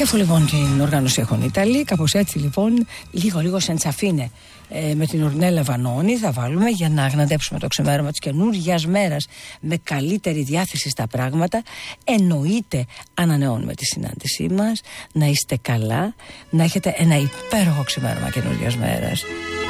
Και αφού λοιπόν την οργάνωση έχουν οι Ιταλοί, κάπως έτσι λοιπόν, λίγο σεντσαφίνε με την Ορνέλα Βανώνη θα βάλουμε για να αγναντέψουμε το ξημέρωμα της καινούργιας μέρας με καλύτερη διάθεση στα πράγματα. Εννοείται ανανεώνουμε τη συνάντησή μας. Να είστε καλά, να έχετε ένα υπέροχο ξημέρωμα καινούργιας μέρας.